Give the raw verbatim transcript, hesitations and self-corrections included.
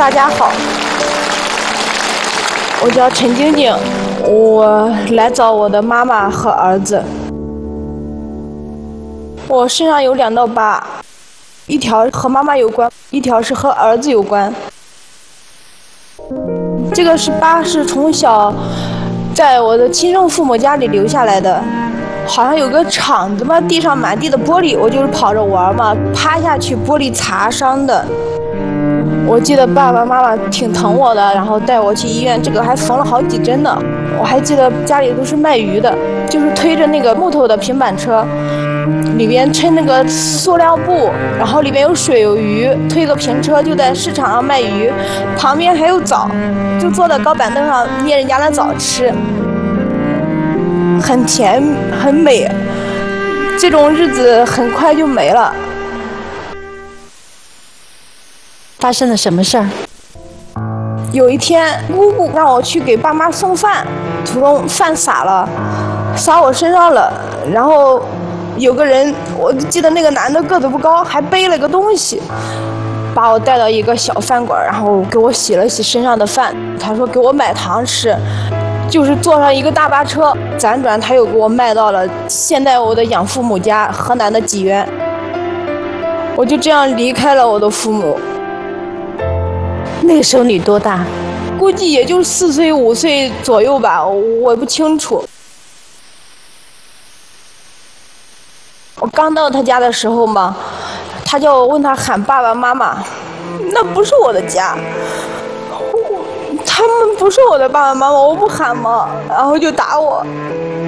大家好，我叫陈晶晶，我来找我的妈妈和儿子。我身上有两道疤，一条和妈妈有关，一条是和儿子有关。这个是疤是从小在我的亲生父母家里留下来的，好像有个场子嘛，地上满地的玻璃，我就是跑着玩嘛，趴下去玻璃擦伤的。我记得爸爸妈妈挺疼我的，然后带我去医院，这个还缝了好几针呢。我还记得家里都是卖鱼的，就是推着那个木头的平板车，里边抻那个塑料布，然后里边有水有鱼，推个平车就在市场上卖鱼，旁边还有枣，就坐在高板凳上捏人家的枣吃，很甜很美。这种日子很快就没了。 发生了什么事儿？ 有一天，姑姑让我去给爸妈送饭，途中饭洒了，洒我身上了。然后有个人，我记得那个男的个子不高，还背了个东西，把我带到一个小饭馆，然后给我洗了洗身上的饭。他说给我买糖吃，就是坐上一个大巴车，辗转他又给我卖到了现在我的养父母家河南的济源。我就这样离开了我的父母。 那个时候你多大？ 估计也就四岁五岁左右吧，我也不清楚。我刚到他家的时候嘛，他叫我问他喊爸爸妈妈，那不是我的家，他们不是我的爸爸妈妈，我不喊嘛，然后就打我。